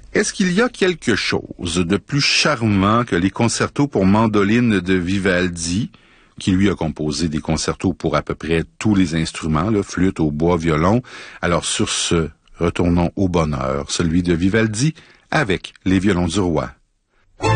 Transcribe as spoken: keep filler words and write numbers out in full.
Est-ce qu'il y a quelque chose de plus charmant que les concertos pour mandoline de Vivaldi, qui lui a composé des concertos pour à peu près tous les instruments, là, flûte, hautbois, violon? Alors sur ce, retournons au bonheur, celui de Vivaldi avec les violons du roi.